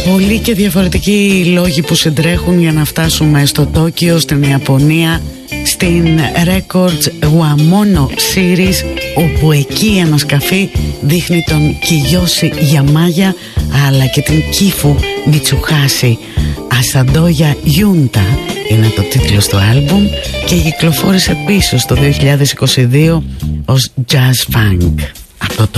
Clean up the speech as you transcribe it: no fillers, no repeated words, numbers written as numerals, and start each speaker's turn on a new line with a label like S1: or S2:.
S1: Πολλοί και διαφορετικοί λόγοι που συντρέχουν για να φτάσουμε στο Τόκιο, στην Ιαπωνία, στην Records Wamono Series, όπου εκεί ένα σκαφί δείχνει τον Κιγιώσι Γιαμάγια αλλά και την Κίφου Μιτσουχάσι. Ασαντόγια Γιούντα είναι το τίτλος του άλμπουμ και κυκλοφόρησε πίσω στο 2022 ως Jazz Funk. Από το